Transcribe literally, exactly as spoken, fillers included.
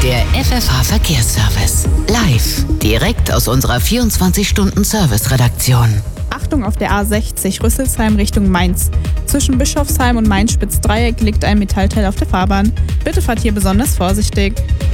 Der F F H-Verkehrsservice. Live. Direkt aus unserer vierundzwanzig-Stunden-Service-Redaktion. Achtung auf der A sechzig Rüsselsheim Richtung Mainz. Zwischen Bischofsheim und Mainz-Spitz-Dreieck liegt ein Metallteil auf der Fahrbahn. Bitte fahrt hier besonders vorsichtig.